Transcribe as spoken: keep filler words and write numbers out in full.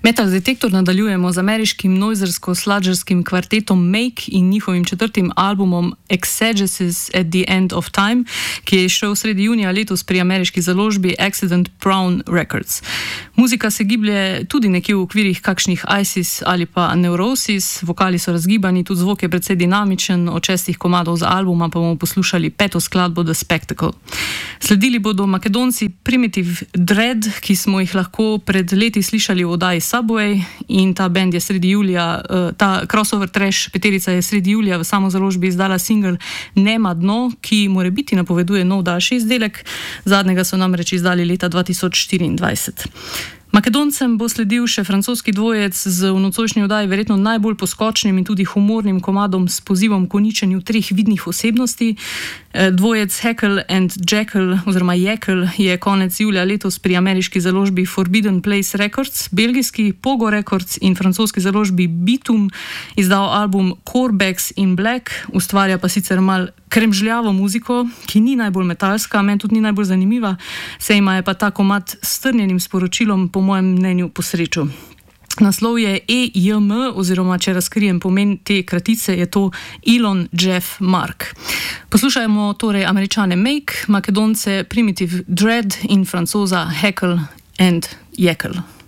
Metal Detektor nadaljujemo z ameriškim noizersko-sludgerskim kvartetom Make in njihovim četrtim albumom Exegesis at the End of Time, ki je šel sredi junija letos pri ameriški založbi Accident Brown Records. Muzika se giblje tudi nekje v okvirih kakšnih ISIS ali pa Neurosis, vokali so razgibani, tudi zvok je precej dinamičen, od šestih komadov z albuma pa bomo poslušali peto skladbo The Spectacle. Sledili bodo Makedonci Primitive Dread, ki smo jih lahko pred leti slišali v oddaji Subway, in ta band je sredi julija, ta crossover trash peterica je sredi julija v samozaložbi izdala single Nema dno, ki morebiti napoveduje nov daljši izdelek, zadnjega so namreč izdali leta dva tisoč štiriindvajset. Makedoncem bo sledil še francoski dvojec z v nocojšnji oddaji verjetno najbolj poskočnim in tudi humornim komadom s pozivom k uničenju treh vidnih osebnosti. Dvojec Heckle and Jekyll oziroma Jekyll je konec julija letos pri ameriški založbi Forbidden Place Records, belgijski Pogo Records in francoski založbi Bitum izdal album Corebacks in Black, ustvarja pa sicer mal kremžljavo muziko, ki ni najbolj metalska, meni tudi ni najbolj zanimiva, se ima je pa ta komad s strnjenim sporočilom po mojem mnenju po srečo. Naslov je E J M oziroma, če razkrijem pomen te kratice, je to Elon Jeff Mark. Poslušajmo torej Američane Make, Makedonce Primitive Dread in Francoza Heckle and Jekyll.